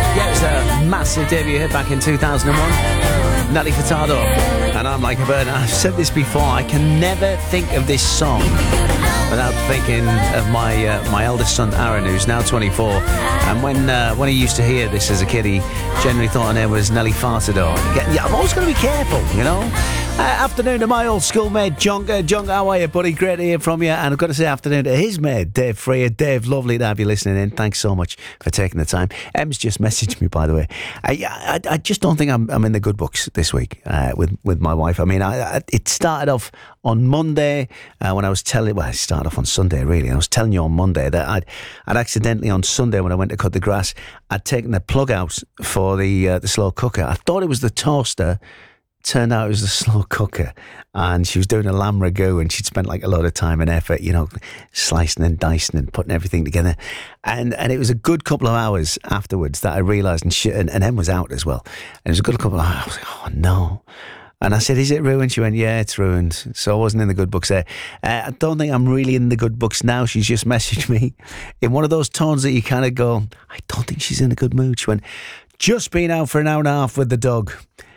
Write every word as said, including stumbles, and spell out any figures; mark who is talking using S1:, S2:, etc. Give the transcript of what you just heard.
S1: Yeah, it was a massive debut hit back in two thousand one. Nelly Furtado. And I'm like a bird. I've said this before. I can never think of this song without thinking of my uh, my eldest son Aaron, who's now twenty-four. And when uh, when he used to hear this as a kid, he generally thought her name was Nelly Fartador. Yeah, I'm always going to be careful, you know. Uh, afternoon to my old schoolmate Jonker. Jonker, how are you, buddy? Great to hear from you. And I've got to say afternoon to his mate Dave Freer. Dave, lovely to have you listening in. Thanks so much for taking the time. Em's just messaged me, by the way. I I, I just don't think I'm I'm in the good books this week uh, with with my wife. I mean, I, I, it started off on Monday uh, when I was telling. Well, it started off on Sunday really. I was telling you on Monday that I'd I'd accidentally on Sunday when I went to cut the grass, I'd taken the plug out for the uh, the slow cooker. I thought it was the toaster. Turned out it was the slow cooker, and she was doing a lamb ragu, and she'd spent like a lot of time and effort, you know, slicing and dicing and putting everything together. And and it was a good couple of hours afterwards that I realised, and, she, and and Em was out as well. And it was a good couple of hours. I was like, oh no. And I said, is it ruined? She went, yeah, it's ruined. So I wasn't in the good books there. Uh, I don't think I'm really in the good books now. She's just messaged me in one of those tones that you kind of go, I don't think she's in a good mood. She went, just been out for an hour and a half with the dog.